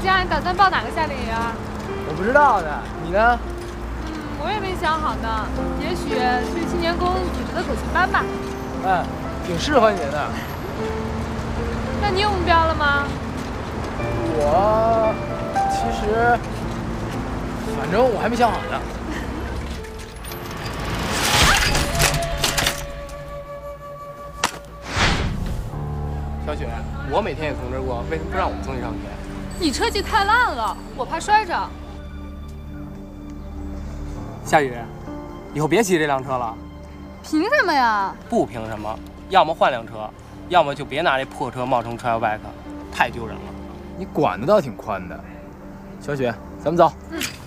家你打算报哪个夏令营啊？ 我不知道呢，你呢？ 我也没想好呢，也许去青年宫组织的口琴班吧。 挺适合你的。 那你有目标了吗？ 我其实，反正我还没想好呢。小雪，我每天也从这儿过，为什么不让我送你上学？ 你车技太烂了，我怕摔着。 夏雨，以后别骑这辆车了。 凭什么呀？ 不凭什么，要么换辆车，要么就别拿这破车冒充 trail bike，太丢人了。 你管的倒挺宽的。小雪，咱们走。